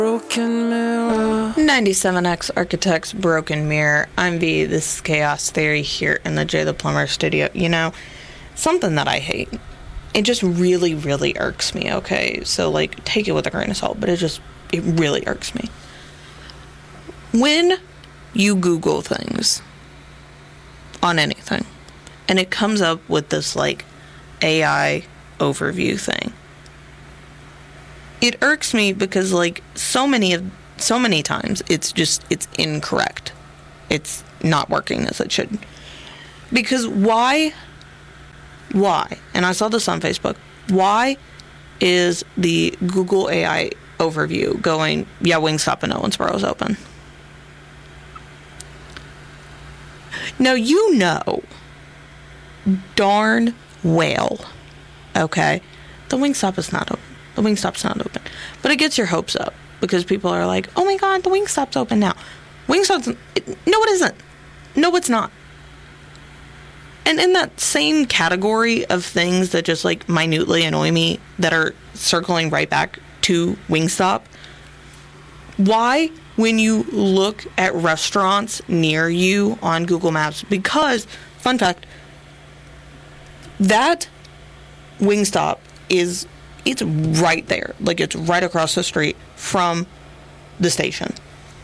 Broken mirror. 97X Architects Broken Mirror. I'm V. This is Chaos Theory here in the Jay the Plumber studio. You know, something that I hate. It just really, really irks me, okay? So, like, take it with a grain of salt, but it really irks me. When you Google things on anything, and it comes up with this, like, AI overview thing, it irks me because, like, so many times it's incorrect. It's not working as it should. Because why, and I saw this on Facebook, why is the Google AI overview going, yeah, Wingstop in Owensboro is open? Now, you know darn well, okay, the Wingstop is not open. The Wingstop's not open. But it gets your hopes up because people are like, oh my God, the Wingstop's open now. No, it isn't. No, it's not. And in that same category of things that just like minutely annoy me that are circling right back to Wingstop, why, when you look at restaurants near you on Google Maps, because, fun fact, that Wingstop it's right there. Like, it's right across the street from the station.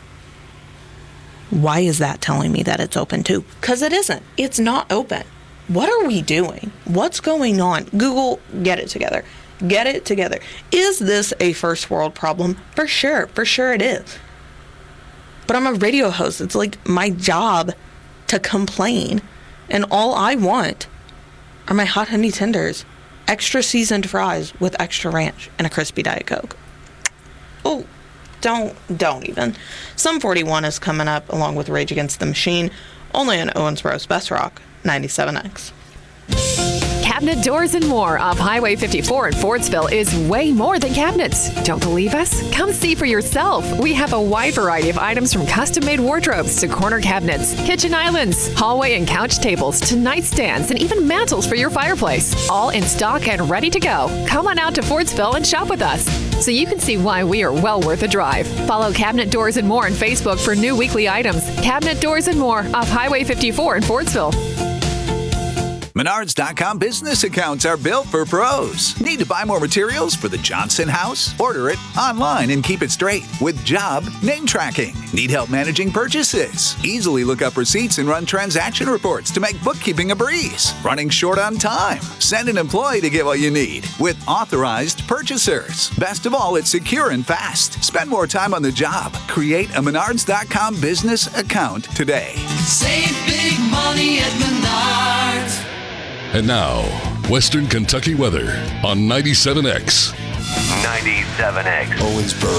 Why is that telling me that it's open too? Because it isn't. It's not open. What are we doing? What's going on? Google, get it together. Get it together. Is this a first world problem? For sure. For sure it is. But I'm a radio host. It's like my job to complain. And all I want are my hot honey tenders, extra seasoned fries with extra ranch, and a crispy Diet Coke. Oh, don't even. Sum 41 is coming up along with Rage Against the Machine, only on Owensboro's Best Rock, 97X. Cabinet Doors and More off Highway 54 in Fordsville is way more than cabinets. Don't believe us? Come see for yourself. We have a wide variety of items from custom-made wardrobes to corner cabinets, kitchen islands, hallway and couch tables to nightstands, and even mantles for your fireplace. All in stock and ready to go. Come on out to Fordsville and shop with us so you can see why we are well worth a drive. Follow Cabinet Doors and More on Facebook for new weekly items. Cabinet Doors and More off Highway 54 in Fordsville. Menards.com business accounts are built for pros. Need to buy more materials for the Johnson house? Order it online and keep it straight with Job Name Tracking. Need help managing purchases? Easily look up receipts and run transaction reports to make bookkeeping a breeze. Running short on time? Send an employee to get what you need with authorized purchasers. Best of all, it's secure and fast. Spend more time on the job. Create a Menards.com business account today. Save big money at Menards. And now, Western Kentucky weather on 97X. 97X. Owensboro.